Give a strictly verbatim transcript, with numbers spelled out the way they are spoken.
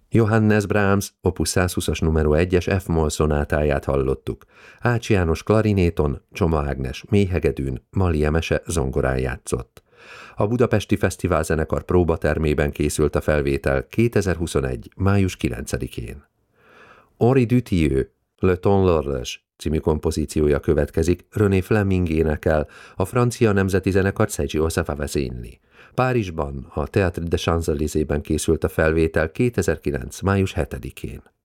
Johannes Brahms opus százhúszas numero egyes F-moll szonátáját hallottuk. Ács János klarinéton, Csoma Ágnes mélyhegedűn, Mali Emese zongorán játszott. A Budapesti Fesztivál zenekar próbatermében készült a felvétel kétezer-huszonegy. május kilencedikén. Henri Dutilleux, Le Temps l'Horloge című kompozíciója következik, René Fleming énekel, a francia nemzeti zenekar Sergio Savavazzini. Párizsban, a Théâtre des Champs-Élysées-ben készült a felvétel kétezer-kilenc. május hetedikén.